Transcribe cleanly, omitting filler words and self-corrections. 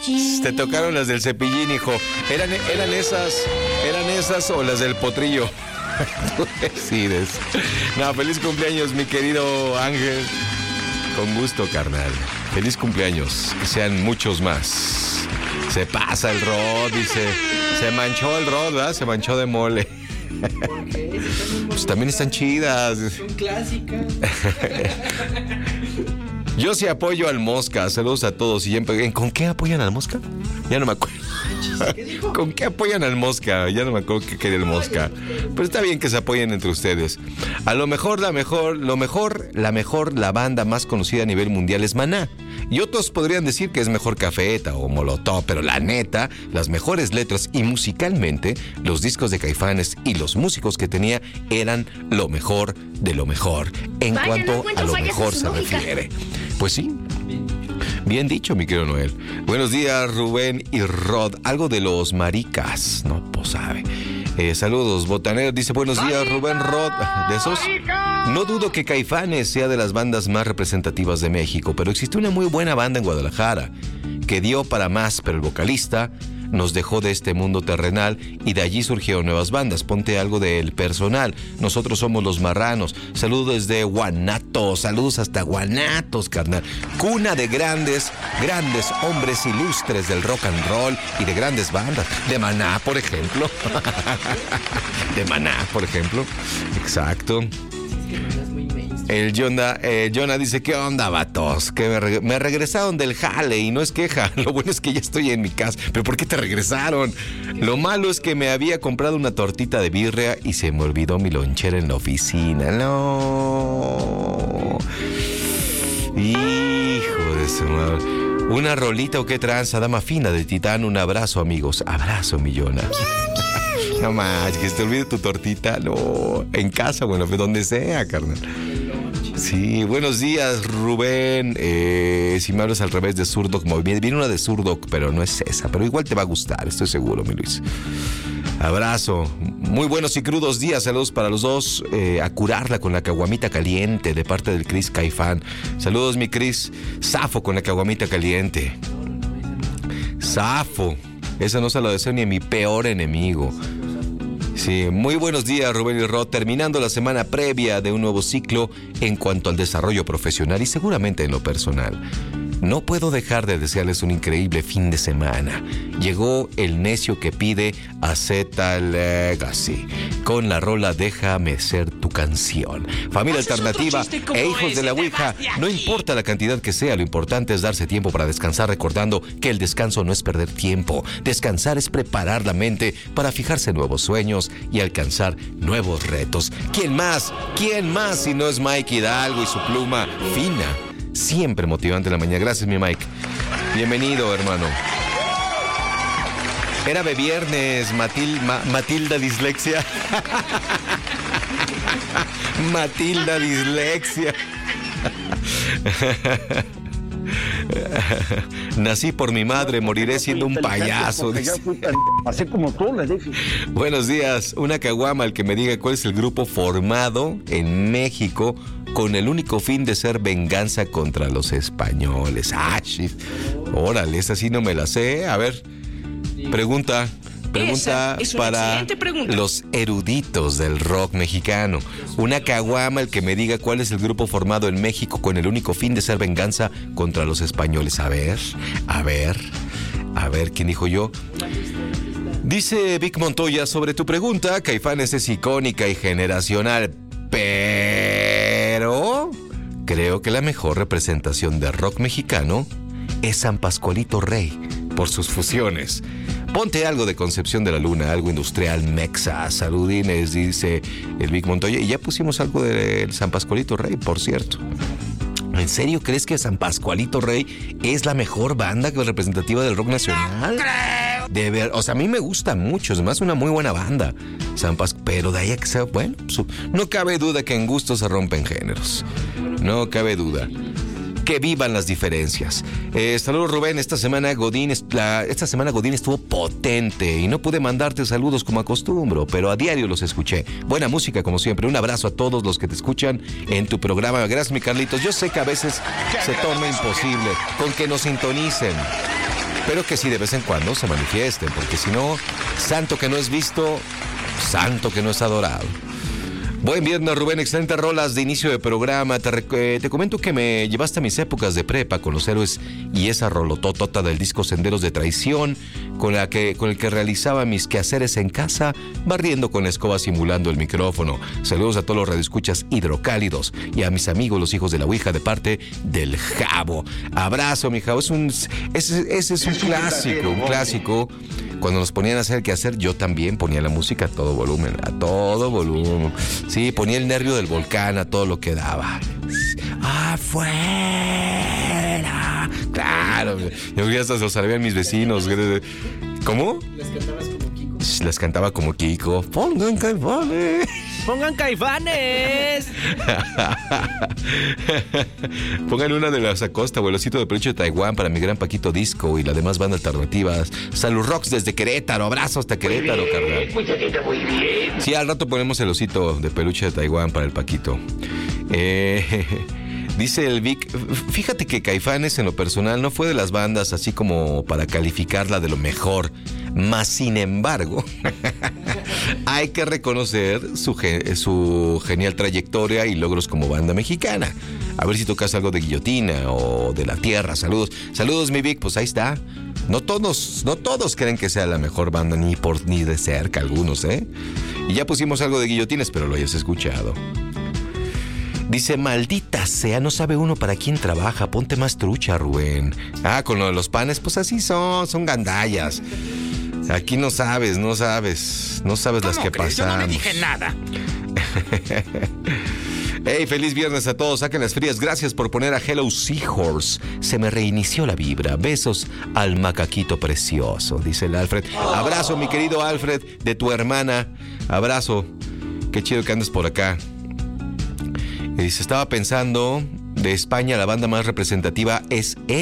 Te tocaron las del Cepillín, hijo. ¿Eran esas o las del Potrillo? Tú decides. No, feliz cumpleaños, mi querido Ángel. Con gusto, carnal. Feliz cumpleaños. Que sean muchos más. Se pasa el Rod, dice. Se manchó el Rod, ¿verdad? Se manchó de mole. ¿Por qué? Pues también están chidas. Son clásicas. Yo sí apoyo al Mosca. Saludos a todos. ¿Con qué apoyan al Mosca? Ya no me acuerdo. ¿Qué dijo? ¿Con qué apoyan al Mosca? Ya no me acuerdo qué quería el Mosca. Pero está bien que se apoyen entre ustedes. A lo mejor la banda más conocida a nivel mundial es Maná. Y otros podrían decir que es mejor Café Eta o Molotov, pero la neta, las mejores letras y musicalmente, los discos de Caifanes y los músicos que tenía eran lo mejor de lo mejor, en cuanto a lo mejor se refiere. Pues sí. Bien dicho, mi querido Noel. Buenos días, Rubén y Rod. Algo de los maricas. No, pues sabe. Saludos, botanero. Dice, buenos días, Rubén, Rod. ¿De esos? No dudo que Caifanes sea de las bandas más representativas de México, pero existe una muy buena banda en Guadalajara que dio para más, pero el vocalista nos dejó de este mundo terrenal y de allí surgieron nuevas bandas. Ponte algo del Personal. Nosotros somos Los Marranos. Saludos desde Guanatos. Saludos hasta Guanatos, carnal. Cuna de grandes hombres ilustres del rock and roll y de grandes bandas. De Maná, por ejemplo. De Maná, por ejemplo. Exacto. El Jonah dice, ¿qué onda, vatos? Que me regresaron del jale y no es queja. Lo bueno es que ya estoy en mi casa. ¿Pero por qué te regresaron? Lo malo es que me había comprado una tortita de birria y se me olvidó mi lonchera en la oficina. No. Hijo de su madre. Una rolita o qué tranza, dama fina de Titán. Un abrazo, amigos. Abrazo, mi Jonah. No más, que se te olvide tu tortita. No, en casa, bueno, donde sea, carnal. Sí, buenos días, Rubén. Si me hablas al revés de Zurdok, viene una de Zurdok, pero no es esa. Pero igual te va a gustar, estoy seguro, mi Luis. Abrazo. Muy buenos y crudos días. Saludos para los dos. A curarla con la caguamita caliente de parte del Chris Caifán. Saludos, mi Chris. Zafo con la caguamita caliente. Zafo. Esa no se lo deseo ni a mi peor enemigo. Sí, muy buenos días, Rubén y Rod. Terminando la semana previa de un nuevo ciclo en cuanto al desarrollo profesional y seguramente en lo personal. No puedo dejar de desearles un increíble fin de semana. Llegó el necio que pide a Z Legacy con la rola Déjame ser tu canción. Familia alternativa e hijos de la Ouija, no importa la cantidad que sea, lo importante es darse tiempo para descansar, recordando que el descanso no es perder tiempo. Descansar es preparar la mente para fijarse nuevos sueños y alcanzar nuevos retos. ¿Quién más? ¿Quién más si no es Mike Hidalgo y su pluma fina? Siempre motivante en la mañana. Gracias, mi Mike. Bienvenido, hermano. Era de viernes, Matilda Dislexia. Matilda Dislexia. Nací por mi madre, moriré siendo un payaso. Así como tú le dije. Buenos días. Una caguama al que me diga cuál es el grupo formado en México con el único fin de ser venganza contra los españoles. Ah, shit. Órale, esa sí no me la sé. A ver, pregunta para los eruditos del rock mexicano. Una caguama el que me diga cuál es el grupo formado en México con el único fin de ser venganza contra los españoles. A ver, ¿quién dijo yo? Dice Vic Montoya, sobre tu pregunta, Caifanes es icónica y generacional, pero creo que la mejor representación de rock mexicano es San Pascualito Rey, por sus fusiones. Ponte algo de Concepción de la Luna, algo industrial, mexa, saludines, dice el Vic Montoya. Y ya pusimos algo de San Pascualito Rey, por cierto. ¿En serio crees que San Pascualito Rey es la mejor banda representativa del rock nacional? No creo. De ver, o sea, a mí me gusta mucho, es más una muy buena banda. Pero de ahí a que sea, bueno, no cabe duda que en gusto se rompen géneros. No cabe duda. Que vivan las diferencias. Saludos, Rubén. Esta semana Godín estuvo potente y no pude mandarte saludos como acostumbro, pero a diario los escuché. Buena música como siempre. Un abrazo a todos los que te escuchan en tu programa. Gracias, mi Carlitos. Yo sé que a veces se torna imposible con que nos sintonicen. pero que sí de vez en cuando se manifiesten, porque si no, santo que no es visto, santo que no es adorado. Buen viernes, Rubén, excelentes rolas de inicio de programa. Te comento que me llevaste a mis épocas de prepa con los héroes y esa rolototota del disco Senderos de Traición, con el que realizaba mis quehaceres en casa, barriendo con la escoba simulando el micrófono. Saludos a todos los radioescuchas hidrocálidos y a mis amigos, los hijos de la Ouija, de parte del Jabo. Abrazo, mi Jabo. Ese es un clásico. Cuando nos ponían a hacer el quehacer, yo también ponía la música a todo volumen. Sí, ponía el nervio del volcán a todo lo que daba. ¡Afuera! Claro, yo hasta se lo sabían mis vecinos. ¿Cómo? Las cantabas como Kiko. Las cantaba como Kiko. ¡Pongan Caifanes! ¡Pongan Caifanes! Pongan una de las Acosta, Vuelocito de Peluche de Taiwán para mi gran Paquito Disco y las demás bandas alternativas. Salud Rocks desde Querétaro. Abrazo hasta Querétaro, carnal. Muy bien. Sí, al rato ponemos el osito de peluche de Taiwán para el Paquito. Dice el Vic, fíjate que Caifanes en lo personal no fue de las bandas así como para calificarla de lo mejor. Más sin embargo, hay que reconocer su genial trayectoria y logros como banda mexicana. A ver si tocas algo de Guillotina o de La Tierra. Saludos, mi Vic, pues ahí está. No todos creen que sea la mejor banda, ni de cerca algunos, ¿eh? Y ya pusimos algo de Guillotina, espero lo hayas escuchado. Dice, maldita sea, no sabe uno para quién trabaja, ponte más trucha, Rubén. Con lo de los panes, pues así son gandallas. Aquí no sabes las que pasan. Yo no le dije nada. Hey, feliz viernes a todos, saquen las frías. Gracias por poner a Hello Seahorse. Se me reinició la vibra. Besos al macaquito precioso, dice el Alfred. Abrazo, mi querido Alfred, de tu hermana. Abrazo. Qué chido que andes por acá. Y dice, estaba pensando, de España la banda más representativa es